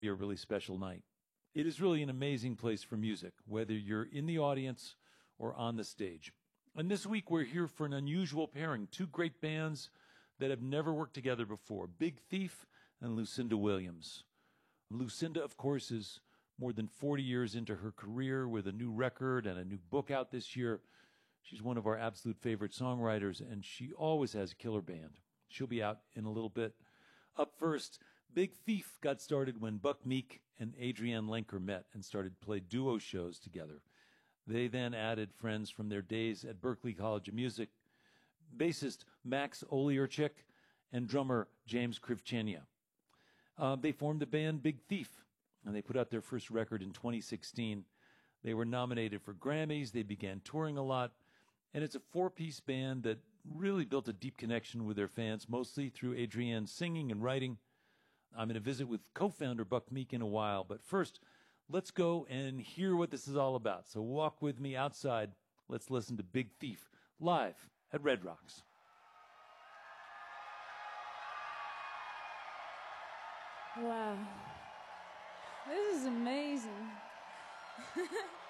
be a really special night. It is really an amazing place for music, whether you're in the audience or on the stage. And this week we're here for an unusual pairing, two great bands that have never worked together before, Big Thief and Lucinda Williams. Lucinda, of course, is more than 40 years into her career with a new record and a new book out this year. She's one of our absolute favorite songwriters, and she always has a killer band. She'll be out in a little bit. Up first, Big Thief got started when Buck Meek and Adrienne Lenker met and started to play duo shows together. They then added friends from their days at Berklee College of Music, bassist Max Oliarchik and drummer James Krivchenia. They formed the band Big Thief, and they put out their first record in 2016. They were nominated for Grammys. They began touring a lot, and it's a four-piece band that really built a deep connection with their fans, mostly through Adrienne's singing and writing. I'm going to visit with co-founder Buck Meek in a while, but first, let's go and hear what this is all about. So walk with me outside. Let's listen to Big Thief live at Red Rocks. Wow. This is amazing.